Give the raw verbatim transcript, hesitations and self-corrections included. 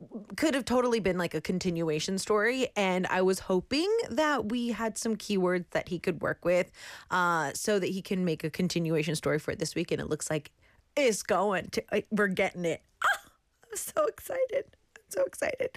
could have totally been like a continuation story. And I was hoping that we had some keywords that he could work with uh, so that he can make a continuation story for it this week. And it looks like it's going to, we're getting it. Ah, I'm so excited. I'm so excited.